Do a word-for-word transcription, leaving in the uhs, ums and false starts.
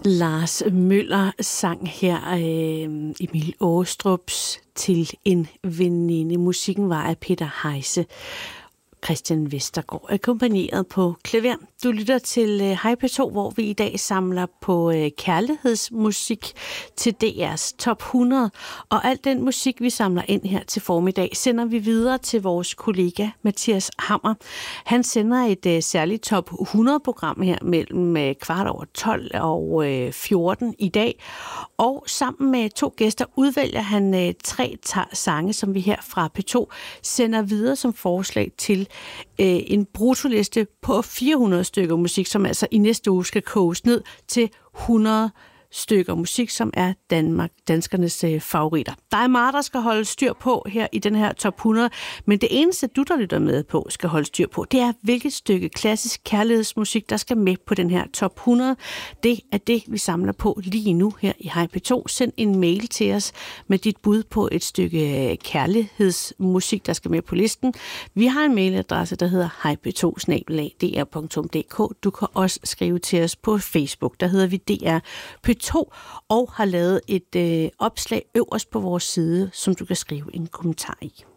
Lars Møller sang her øh, Emil Aastrups Til en veninde. Musikken var af Peter Heise. Christian Vestergaard akkompagneret på klaver. Du lytter til Hej P to, hvor vi i dag samler på kærlighedsmusik til D R's top hundrede. Og al den musik, vi samler ind her til formiddag, sender vi videre til vores kollega Mathias Hammer. Han sender et særligt top hundrede-program her mellem kvart over tolv og fjorten i dag. Og sammen med to gæster udvælger han tre sange, som vi her fra P to sender videre som forslag til en brutoliste på fire hundrede stykker musik, som altså i næste uge skal koges ned til hundrede stykker musik, som er Danmark, danskernes øh, favoritter. Der er meget, der skal holde styr på her i den her top hundrede, men det eneste, du der lytter med på, skal holde styr på, det er, hvilket stykke klassisk kærlighedsmusik, der skal med på den her top hundrede. Det er det, vi samler på lige nu her i Hej P to. Send en mail til os med dit bud på et stykke kærlighedsmusik, der skal med på listen. Vi har en mailadresse, der hedder hej p to bindestreg d r punktum d k. Du kan også skrive til os på Facebook, der hedder vi D R P to, og har lavet et øh, opslag øverst på vores side, som du kan skrive en kommentar i.